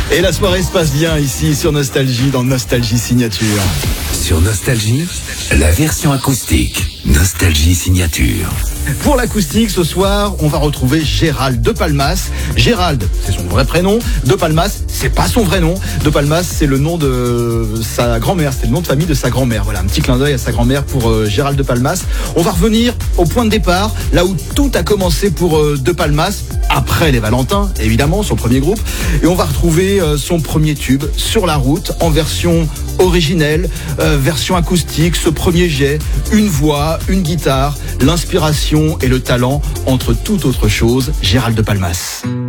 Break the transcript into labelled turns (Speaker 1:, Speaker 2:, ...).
Speaker 1: Et la soirée se passe bien ici sur Nostalgie, dans Nostalgie Signature.
Speaker 2: Sur Nostalgie, la version acoustique. Nostalgie Signature.
Speaker 1: Pour l'acoustique, ce soir, on va retrouver Gérald de Palmas. Gérald, c'est son vrai prénom. De Palmas, c'est pas son vrai nom. De Palmas, c'est le nom de sa grand-mère. C'est le nom de famille de sa grand-mère. Voilà, un petit clin d'œil à sa grand-mère pour Gérald de Palmas. On va revenir au point de départ, là où tout a commencé pour De Palmas, après les Valentins, évidemment, son premier groupe. Et on va retrouver son premier tube, Sur la route, en version originelle, version acoustique, ce premier jet, une voix, une guitare, l'inspiration et le talent entre toute autre chose, Gérald de Palmas.